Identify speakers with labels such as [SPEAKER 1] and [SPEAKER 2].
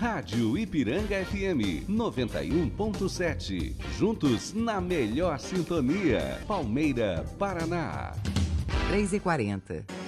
[SPEAKER 1] Rádio Ipiranga FM 91.7. Juntos na melhor sintonia. Palmeira, Paraná.
[SPEAKER 2] 3h40.